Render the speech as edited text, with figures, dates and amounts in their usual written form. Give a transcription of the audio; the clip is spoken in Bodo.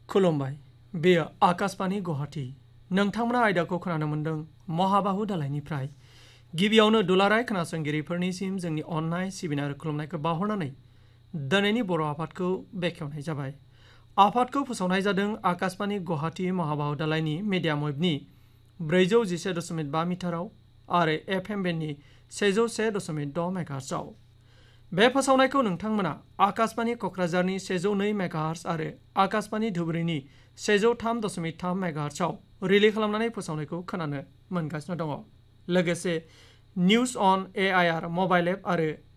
खुलुमबाय बेयो आकाशबाणी गुवाहाटी नोंथांमोना आयदाखौ खोनानो मोन्दों महाबाहु दालाइनिफ्राय गिबियावनो दुलाराय खोनासंगिरिफोरनिसिम जोंनि अननाय सिबिनाय आरो खुलुमनायखौ बावहरनानै दिनैनि बर' आफादखौ बेखेवनाय जाबाय। आफादखौ फोसावनाय जादों आकाशबाणी गुवाहाटी महाबाहु दालाइनि मिडियाम वेभनि 411.5 मिटाराव आरो FM बेन्डनि 101.6 मेगाहार्ट्जआव। बे फोसावनायखौ नोंथांमोना आकाशबाणी क'क्राझारनि 102 मेगाहार्ट्ज आरो आकाशबाणी धुबुरीनि 103.3 मेगाहार्ट्जआव रिले खालामनानै फोसावनायखौ खोनानो मोनगासिनो दङ। लोगोसे निउज अन AIR मबाइल एप आरो